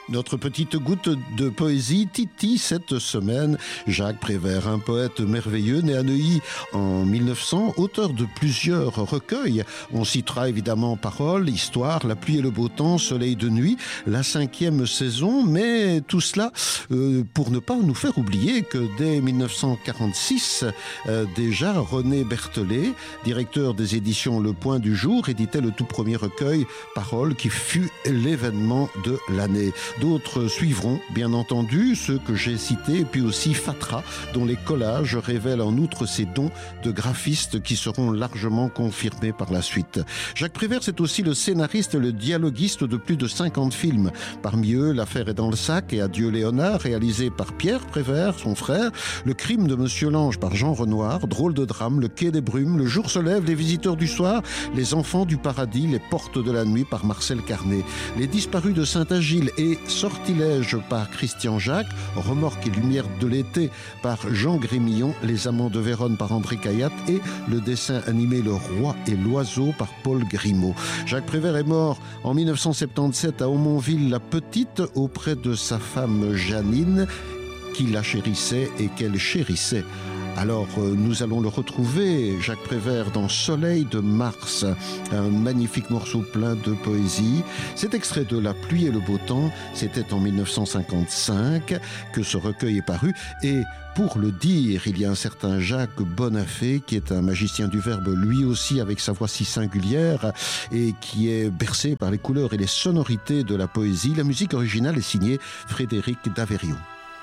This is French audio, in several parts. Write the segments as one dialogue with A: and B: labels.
A: Notre petite goutte de poésie titille cette semaine Jacques Prévert, un poète merveilleux né à Neuilly en 1900, auteur de plusieurs recueils. On citera évidemment Paroles, Histoire, La pluie et le beau temps, Soleil de nuit, la 5e saison, mais tout cela pour ne pas nous faire oublier que dès 1946, déjà René Berthollet, directeur des éditions Le Point du Jour, éditait le tout premier recueil Paroles qui fut l'événement de l'année. D'autres suivront, bien entendu, ceux que j'ai cités, et puis aussi Fatra, dont les collages révèlent en outre ses dons de graphiste qui seront largement confirmés par la suite. Jacques Prévert, c'est aussi le scénariste et le dialoguiste de plus de 50 films. Parmi eux, L'affaire est dans le sac et Adieu Léonard, réalisé par Pierre Prévert, son frère, Le crime de Monsieur Lange par Jean Renoir, Drôle de drame, Le quai des brumes, Le jour se lève, Les visiteurs du soir, Les enfants du paradis, Les portes de la nuit par Marcel Carné, Les disparus de Saint-Agile et Sortilège par Christian Jacques, Remorque et lumière de l'été par Jean Grémillon, Les amants de Vérone par André Cayatte et le dessin animé Le roi et l'oiseau par Paul Grimaud. Jacques Prévert est mort en 1977 à Aumonville-la-Petite auprès de sa femme Janine, qui la chérissait et qu'elle chérissait. Alors, nous allons le retrouver, Jacques Prévert, dans Soleil de Mars, un magnifique morceau plein de poésie. Cet extrait de La pluie et le beau temps, c'était en 1955 que ce recueil est paru. Et pour le dire, il y a un certain Jacques Bonafé, qui est un magicien du verbe, lui aussi avec sa voix si singulière, et qui est bercé par les couleurs et les sonorités de la poésie. La musique originale est signée Frédéric Daverion.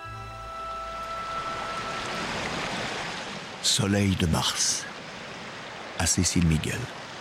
B: Soleil de Mars, à Cécile Miguel.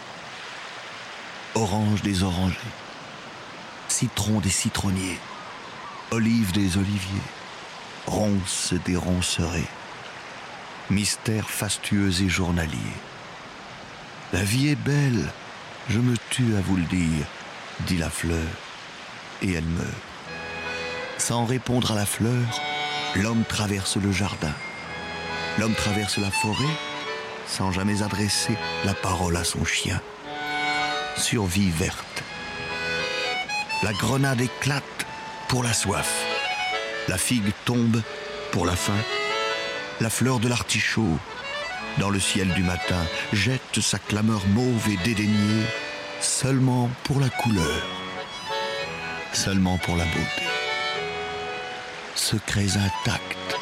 B: Orange des orangers, citron des citronniers, olive des oliviers, ronce des roncerets, mystère fastueux et journalier. La vie est belle, je me tue à vous le dire, dit la fleur, et elle meurt. Sans répondre à la fleur, l'homme traverse le jardin. L'homme traverse la forêt sans jamais adresser la parole à son chien. Survie verte. La grenade éclate pour la soif. La figue tombe pour la faim. La fleur de l'artichaut, dans le ciel du matin, jette sa clameur mauve et dédaignée seulement pour la couleur, seulement pour la beauté. Secrets intacts.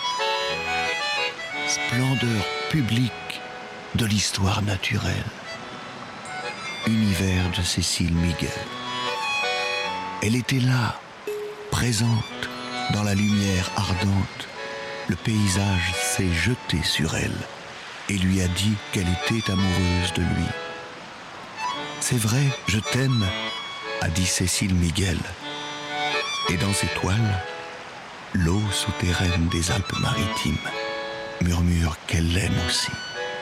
B: Splendeur publique de l'histoire naturelle. Univers de Cécile Miguel. Elle était là, présente dans la lumière ardente. Le paysage s'est jeté sur elle et lui a dit qu'elle était amoureuse de lui. C'est vrai, je t'aime, a dit Cécile Miguel. Et dans ses toiles, l'eau souterraine des Alpes-Maritimes murmure qu'elle l'aime aussi.